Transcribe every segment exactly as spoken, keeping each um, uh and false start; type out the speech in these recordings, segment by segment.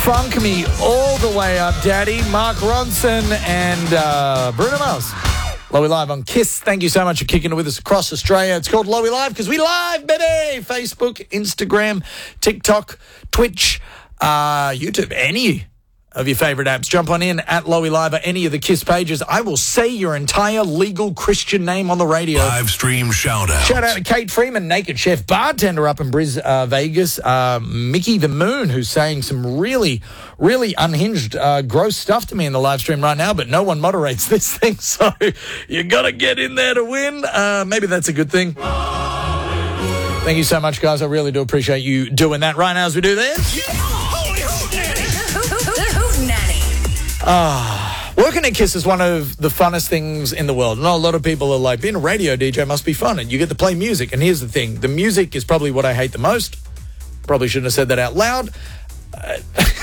Funk Me All the Way Up, Daddy. Mark Ronson and uh, Bruno Mars. Lowy Live on KISS. Thank you so much for kicking it with us across Australia. It's called Lowy Live because we live, baby. Facebook, Instagram, TikTok, Twitch, uh, YouTube, any of your favourite apps. Jump on in at Lowy Live or any of the KISS pages. I will say your entire legal Christian name on the radio. Live stream shout out. Shout out to Kate Freeman, Naked Chef Bartender up in Bris, uh, Vegas. Uh, Mickey the Moon, who's saying some really, really unhinged, uh, gross stuff to me in the live stream right now, but no one moderates this thing, so you got to get in there to win. Uh, maybe that's a good thing. Thank you so much, guys. I really do appreciate you doing that right now as we do this. Yeah. Ah, working at KISS is one of the funnest things in the world. And a lot of people are like, being a radio D J must be fun, and you get to play music. And here's the thing. The music is probably what I hate the most. Probably shouldn't have said that out loud. Uh,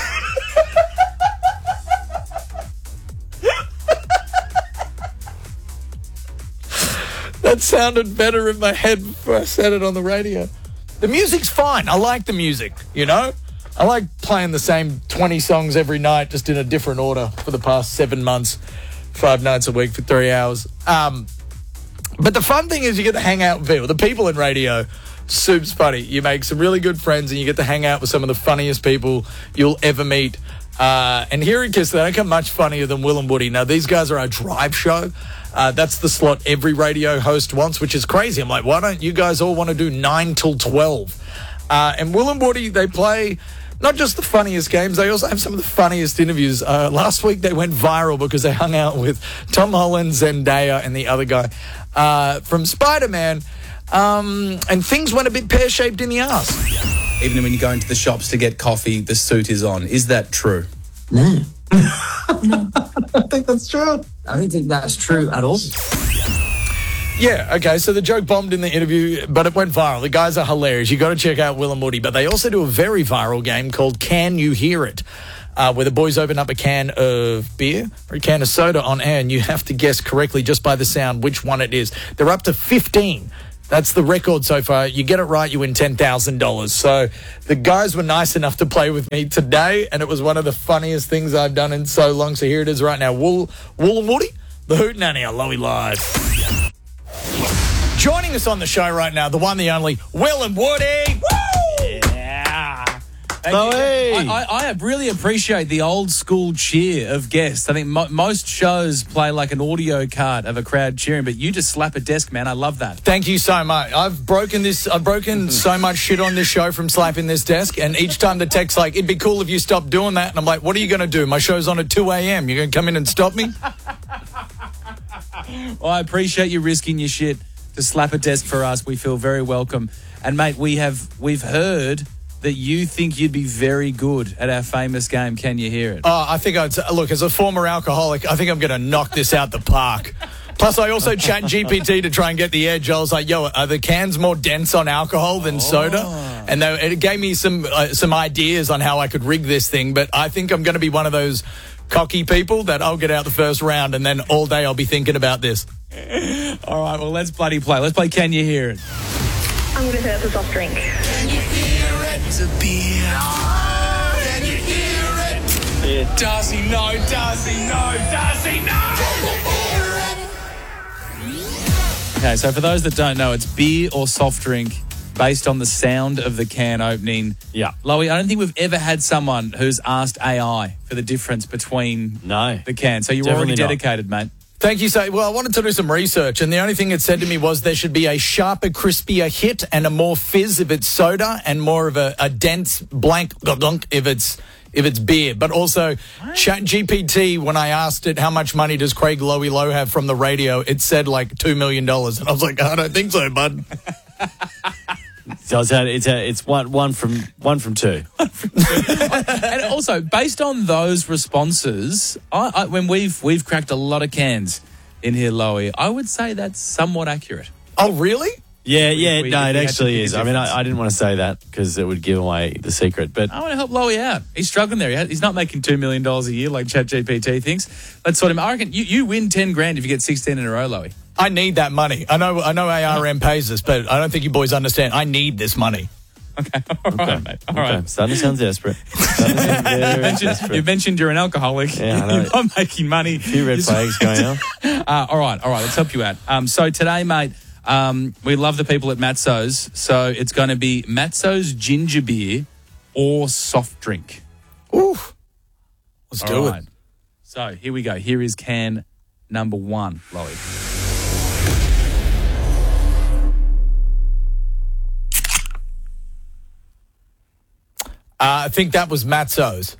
that sounded better in my head before I said it on the radio. The music's fine. I like the music, you know? I like playing the same twenty songs every night, just in a different order for the past seven months, five nights a week for three hours. Um, but the fun thing is you get to hang out with people. The people in radio, soup's funny. You make some really good friends and you get to hang out with some of the funniest people you'll ever meet. Uh, and here at KISS, they don't come much funnier than Will and Woody. Now, these guys are our drive show. Uh, that's the slot every radio host wants, which is crazy. I'm like, why don't you guys all want to do nine till twelve? Uh, and Will and Woody, they play not just the funniest games, they also have some of the funniest interviews. Uh, last week they went viral because they hung out with Tom Holland, Zendaya, and the other guy uh, from Spider-Man, um, and things went a bit pear-shaped in the ass. Even when you go into the shops to get coffee, the suit is on. Is that true? No. No. I don't think that's true. I don't think that's true at all. Yeah, okay, so the joke bombed in the interview, but it went viral. The guys are hilarious. You got to check out Will and Woody, but they also do a very viral game called Can You Hear It, uh, where the boys open up a can of beer or a can of soda on air, and you have to guess correctly just by the sound which one it is. They're up to fifteen. That's the record so far. You get it right, you win ten thousand dollars. So the guys were nice enough to play with me today, and it was one of the funniest things I've done in so long. So here it is right now. Wool, Wool and Woody, the Hootenanny on Lowy Live. Joining us on the show right now, the one, the only, Will and Woody. Woo! Yeah. I, I, I really appreciate the old school cheer of guests. I think mo- most shows play like an audio card of a crowd cheering, but you just slap a desk, man. I love that. Thank you so much. I've broken this. I've broken so much shit on this show from slapping this desk, and each time the tech's like, it'd be cool if you stopped doing that. And I'm like, what are you going to do? My show's on at two a.m. You're going to come in and stop me? Well, I appreciate you risking your shit to slap a desk for us. We feel very welcome. And, mate, we have, we've heard that you think you'd be very good at our famous game, Can You Hear It? Oh, I think I'd look, as a former alcoholic, I think I'm going to knock this out the park. Plus, I also chat G P T to try and get the edge. I was like, yo, are the cans more dense on alcohol than soda? Oh. And they, it gave me some uh, some ideas on how I could rig this thing. But I think I'm going to be one of those cocky people that I'll get out the first round and then all day I'll be thinking about this. All right, well, let's bloody play. Let's play Can You Hear It? I'm going to say that's a soft drink. Can you hear it? It's a beer. Oh, can you hear it? Yeah. Does he know? Does he know? Does he know? Okay, so for those that don't know, it's beer or soft drink based on the sound of the can opening. Yeah. Lowy, I don't think we've ever had someone who's asked A I for the difference between No. the can. So you're Definitely already not. dedicated, mate. Thank you, so well, I wanted to do some research, and the only thing it said to me was there should be a sharper, crispier hit and a more fizz if it's soda, and more of a, a dense blank if it's if it's beer. But also, Chat G P T, when I asked it how much money does Craig Lowy Low have from the radio, it said like two million dollars, and I was like, I don't think so, bud. So it's a, it's a, it's one one from one from two. And also, based on those responses, I, I, when we've we've cracked a lot of cans in here, Lowy, I would say that's somewhat accurate. Oh, really? Yeah, yeah, we- no, we it had to actually pick a is. I mean, difference. I, I didn't want to say that because it would give away the secret. But I want to help Lowy out. He's struggling there. He has, he's not making two million dollars a year like ChatGPT thinks. Let's sort him. I reckon you, you win ten grand if you get sixteen in a row, Lowy. I need that money. I know I know A R M pays us, but I don't think you boys understand. I need this money. Okay, all right, mate. All Okay. right. Starting to sound desperate. Starting to sound very You mentioned, desperate. you mentioned you're an alcoholic. Yeah, I know. You're not making money. A few red flags going on. Uh, all right, all right. Let's help you out. Um, so today, mate, um, we love the people at Matzo's. So it's going to be Matzo's ginger beer or soft drink. Ooh. Let's All do right. it. So here we go. Here is can number one, Lowy. Uh, I think that was Matzo's.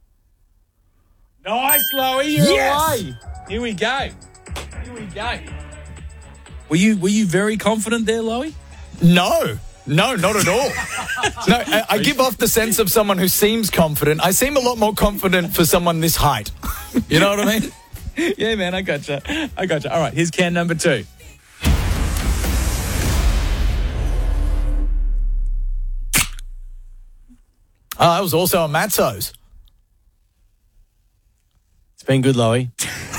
Nice, Lowy. You're Yes! away. Here we go. Here we go. Were you were you very confident there, Lowy? No. No, not at all. No, I, I give off the sense of someone who seems confident. I seem a lot more confident for someone this height. You know what I mean? Yeah, man. I gotcha. I gotcha. All right. Here's can number two. Uh, that was also a Matzo's. It's been good, Lowy.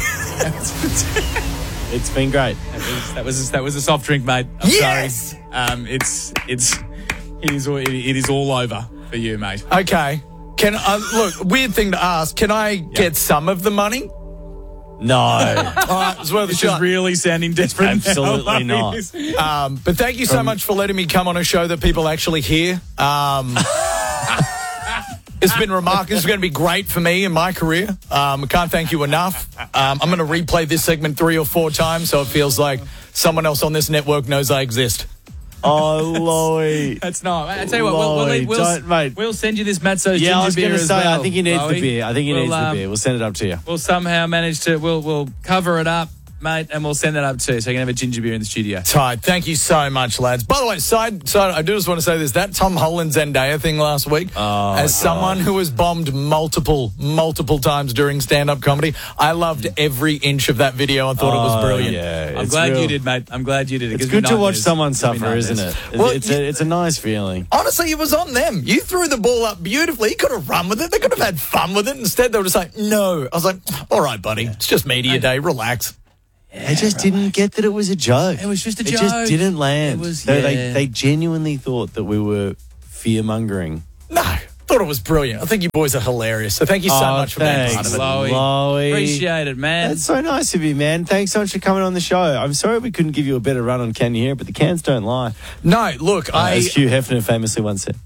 It's been great. That was that was, that was a soft drink, mate. I'm Yes! sorry. Um, it's it's it is all, it, it is all over for you, mate. Okay. Can uh, look, weird thing to ask. Can I get some of the money? No. All right, it's worth a It's just shot. really sounding desperate. Absolutely now. not. Um, but thank you so much for letting me come on a show that people actually hear. Um, it's been remarkable. This is going to be great for me in my career. Um, I can't thank you enough. Um, I'm going to replay this segment three or four times so it feels like someone else on this network knows I exist. Oh, Lowy. That's not. I tell you what, we'll, we'll, Lloyd, we'll, don't, mate. we'll send you this Matzo's Yeah, I ginger was beer going to as say, well, I think he needs Lowy. the beer. I think he We'll, needs the um, beer. We'll send it up to you. We'll somehow manage to. We'll we'll cover it up, mate, and we'll send that up too, so you can have a ginger beer in the studio. Tight. Thank you so much, lads. By the way, side, side I do just want to say this. That Tom Holland Zendaya thing last week, Oh, as someone who was bombed multiple, multiple times during stand-up comedy, I loved every inch of that video and thought it was Oh, brilliant. Yeah, I'm it's glad real. you did, mate. I'm glad you did. It It's gives me good to watch nightmares. someone Gives me suffer, isn't it? nightmares. It's, Well, it's, a, it's a nice feeling. Honestly, it was on them. You threw the ball up beautifully. You could have run with it. They could have had fun with it. Instead, they were just like, no. I was like, all right, buddy. It's just media day. Relax. They just didn't get that it was a joke. It was just a it joke. just didn't land. It was- they, yeah. they, they genuinely thought that we were fear-mongering. No. Thought it was brilliant. I think you boys are hilarious. So thank you so Oh, much for being part thanks, of it. Lowy. Lowy. Appreciate it, man. That's so nice of you, man. Thanks so much for coming on the show. I'm sorry we couldn't give you a better run on Can You Hear It, but the cans don't lie. No, look, I... As Hugh Hefner famously once said.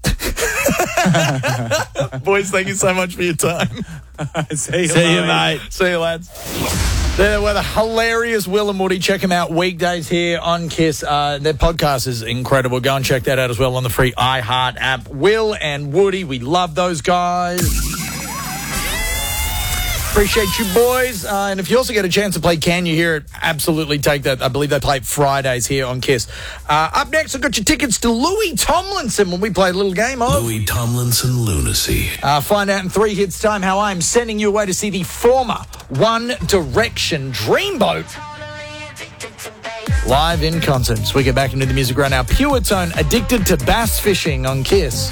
Boys, thank you so much for your time. See you, See you, Lowy. mate. See you, lads. There were the hilarious Will and Woody. Check them out weekdays here on Kiss. Uh, their podcast is incredible. Go and check that out as well on the free iHeart app. Will and Woody, we love those guys. Appreciate you, boys. Uh, and if you also get a chance to play Can You Hear It, absolutely take that. I believe they play Fridays here on Kiss. Uh, up next, I've got your tickets to Louis Tomlinson when we play a little game of... Louis Tomlinson Lunacy. Uh, find out in three hits time how I'm sending you away to see the former One Direction Dreamboat live in concert. So we get back into the music right now. Pure Tone, Addicted to Bass Fishing on Kiss.